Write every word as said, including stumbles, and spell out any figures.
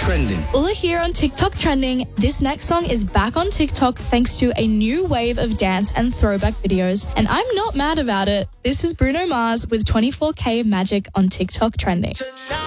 Trending. Ula here on TikTok Trending. This next song is back on TikTok thanks to a new wave of dance and throwback videos, and I'm not mad about it. This is Bruno Mars with twenty-four K Magic on TikTok Trending.